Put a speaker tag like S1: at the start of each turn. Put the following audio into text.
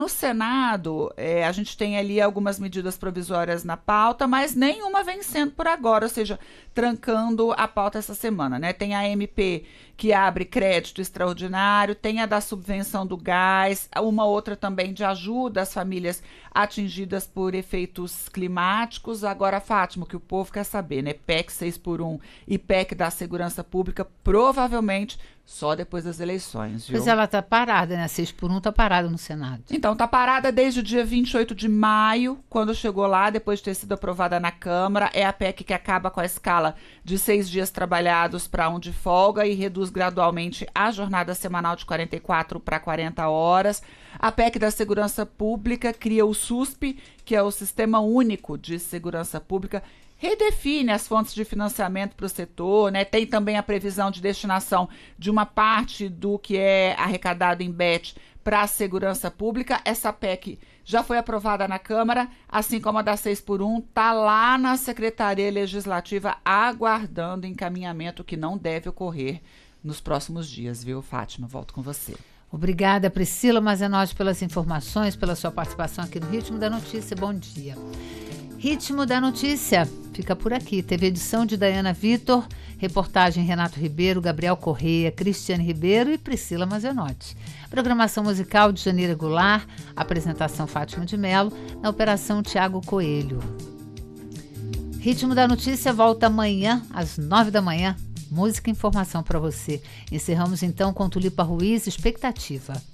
S1: No Senado, a gente tem ali algumas medidas provisórias na pauta, mas nenhuma vencendo por agora, ou seja, trancando a pauta essa semana, né? Tem a MP que abre crédito extraordinário, tem a da subvenção do gás, uma outra também de ajuda às famílias atingidas por efeitos climáticos. Agora, Fátima, o que o povo quer saber, né? PEC 6 por 1 e PEC da segurança pública, provavelmente só depois das eleições, viu?
S2: Pois ela está parada, né? 6 por 1 está parada no Senado.
S1: Então, tá parada desde o dia 28 de maio, quando chegou lá, depois de ter sido aprovada na Câmara. É a PEC que acaba com a escala de 6 dias trabalhados para 1 de folga e reduz gradualmente a jornada semanal de 44 para 40 horas. A PEC da Segurança Pública cria o SUSP, que é o Sistema Único de Segurança Pública, redefine as fontes de financiamento para o setor, né? Tem também a previsão de destinação de uma parte do que é arrecadado em BET para a segurança pública. Essa PEC já foi aprovada na Câmara, assim como a da 6 por 1, está lá na Secretaria Legislativa aguardando encaminhamento, que não deve ocorrer nos próximos dias, viu, Fátima? Volto com você.
S2: Obrigada, Priscila Mazenotti, pelas informações, pela sua participação aqui no Ritmo da Notícia. Bom dia. Ritmo da Notícia fica por aqui. Teve edição de Dayana Vitor, reportagem Renato Ribeiro, Gabriel Correia, Cristiane Ribeiro e Priscila Mazenotti. Programação musical de Janeiro Goulart, apresentação Fátima de Mello, na operação Tiago Coelho. Ritmo da Notícia volta amanhã às 9 da manhã. Música e informação para você. Encerramos então com Tulipa Ruiz, Expectativa.